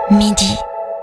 Midi.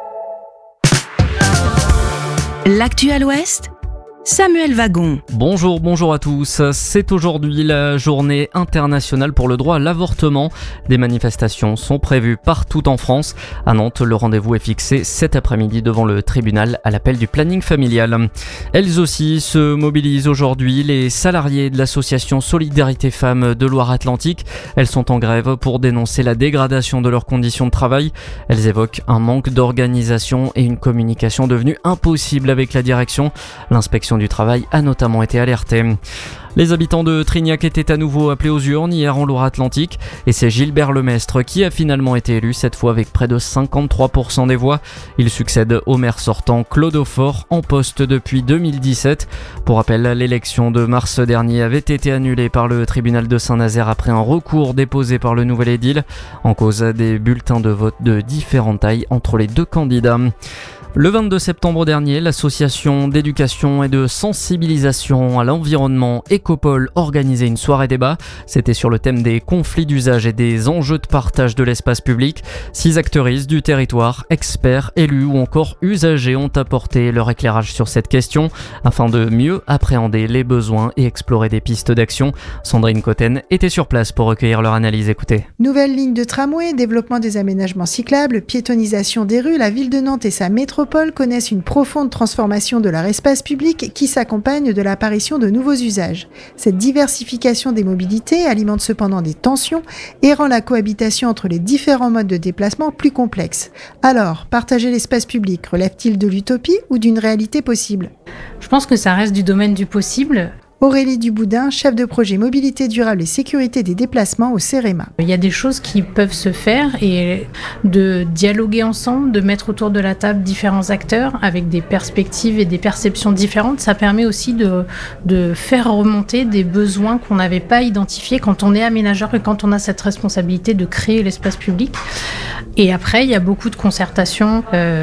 L'actu à l'Ouest, Samuel Wagon. Bonjour à tous. C'est aujourd'hui la journée internationale pour le droit à l'avortement. Des manifestations sont prévues partout en France. À Nantes, le rendez-vous est fixé cet après-midi devant le tribunal à l'appel du planning familial. Elles aussi se mobilisent aujourd'hui, les salariés de l'association Solidarité Femmes de Loire-Atlantique. Elles sont en grève pour dénoncer la dégradation de leurs conditions de travail. Elles évoquent un manque d'organisation et une communication devenue impossible avec la direction. L'inspection du travail a notamment été alertée. Les habitants de Trignac étaient à nouveau appelés aux urnes hier en Loire-Atlantique et c'est Gilbert Lemestre qui a finalement été élu, cette fois avec près de 53% des voix. Il succède au maire sortant Claude Aufort, en poste depuis 2017. Pour rappel, l'élection de mars dernier avait été annulée par le tribunal de Saint-Nazaire après un recours déposé par le nouvel édile en cause des bulletins de vote de différentes tailles entre les deux candidats. Le 22 septembre dernier, l'association d'éducation et de sensibilisation à l'environnement Écopole organisait une soirée débat. C'était sur le thème des conflits d'usage et des enjeux de partage de l'espace public. 6 actrices du territoire, experts, élus ou encore usagers ont apporté leur éclairage sur cette question afin de mieux appréhender les besoins et explorer des pistes d'action. Sandrine Cotten était sur place pour recueillir leur analyse. Écoutez. Nouvelle ligne de tramway, développement des aménagements cyclables, piétonisation des rues, la ville de Nantes et sa métropole connaissent une profonde transformation de leur espace public qui s'accompagne de l'apparition de nouveaux usages. Cette diversification des mobilités alimente cependant des tensions et rend la cohabitation entre les différents modes de déplacement plus complexe. Alors, partager l'espace public relève-t-il de l'utopie ou d'une réalité possible ? Je pense que ça reste du domaine du possible. Aurélie Duboudin, chef de projet mobilité durable et sécurité des déplacements au CEREMA. Il y a des choses qui peuvent se faire et de dialoguer ensemble, de mettre autour de la table différents acteurs avec des perspectives et des perceptions différentes, ça permet aussi de faire remonter des besoins qu'on n'avait pas identifiés quand on est aménageur et quand on a cette responsabilité de créer l'espace public. Et après, il y a beaucoup de concertations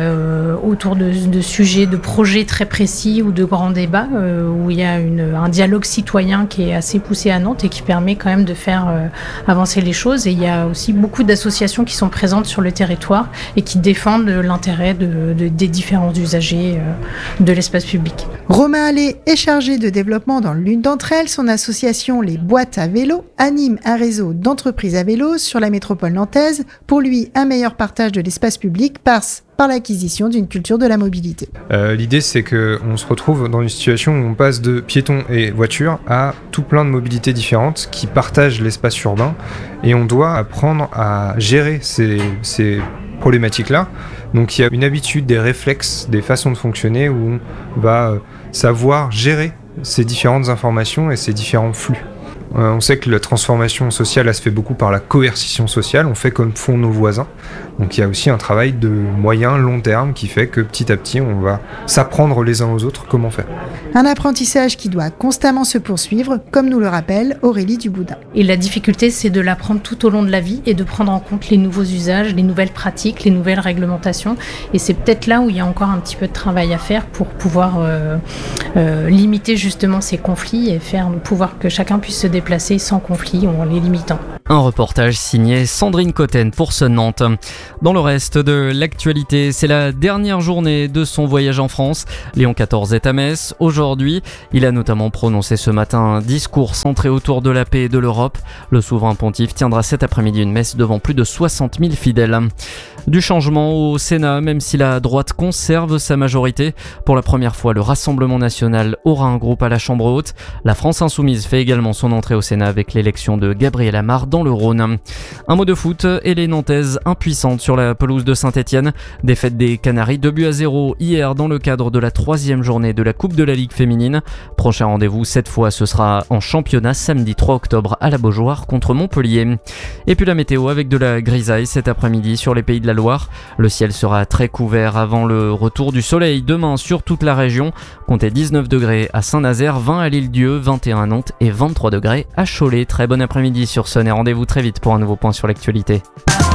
autour de sujets, de projets très précis ou de grands débats où il y a un dialogue citoyen qui est assez poussé à Nantes et qui permet quand même de faire avancer les choses. Et il y a aussi beaucoup d'associations qui sont présentes sur le territoire et qui défendent l'intérêt des différents usagers de l'espace public. Romain Allais est chargé de développement dans l'une d'entre elles. Son association Les Boîtes à vélo anime un réseau d'entreprises à vélo sur la métropole nantaise. Pour lui, un meilleur partage de l'espace public passe par l'acquisition d'une culture de la mobilité. L'idée, c'est qu'on se retrouve dans une situation où on passe de piétons et voitures à tout plein de mobilités différentes qui partagent l'espace urbain et on doit apprendre à gérer ces problématiques-là. Donc il y a une habitude, des réflexes, des façons de fonctionner où on va savoir gérer ces différentes informations et ces différents flux. On sait que la transformation sociale, elle se fait beaucoup par la coercition sociale, on fait comme font nos voisins. Donc il y a aussi un travail de moyen, long terme qui fait que petit à petit, on va s'apprendre les uns aux autres comment faire. Un apprentissage qui doit constamment se poursuivre, comme nous le rappelle Aurélie Duboudin. Et la difficulté, c'est de l'apprendre tout au long de la vie et de prendre en compte les nouveaux usages, les nouvelles pratiques, les nouvelles réglementations. Et c'est peut-être là où il y a encore un petit peu de travail à faire pour pouvoir limiter justement ces conflits et pouvoir que chacun puisse se déplacer sans conflit en les limitant. Un reportage signé Sandrine Cotten pour ce Nantes. Dans le reste de l'actualité, c'est la dernière journée de son voyage en France. Léon XIV est à Metz. Aujourd'hui, il a notamment prononcé ce matin un discours centré autour de la paix et de l'Europe. Le souverain pontife tiendra cet après-midi une messe devant plus de 60 000 fidèles. Du changement au Sénat, même si la droite conserve sa majorité. Pour la première fois, le Rassemblement national aura un groupe à la Chambre haute. La France insoumise fait également son entrée au Sénat avec l'élection de Gabriel Amar dans le Rhône. Un mot de foot et les Nantaises impuissantes sur la pelouse de Saint-Etienne. Défaite des Canaries 2-0 hier dans le cadre de la 3e journée de la Coupe de la Ligue féminine. Prochain rendez-vous cette fois ce sera en championnat samedi 3 octobre à la Beaujoire contre Montpellier. Et puis la météo avec de la grisaille cet après-midi sur les Pays de la Loire. Le ciel sera très couvert avant le retour du soleil demain sur toute la région. Comptez 19 degrés à Saint-Nazaire, 20 à l'Île-Dieu, 21 à Nantes et 23 degrés à Cholet. Très bon après-midi sur Sun et rendez-vous très vite pour un nouveau point sur l'actualité.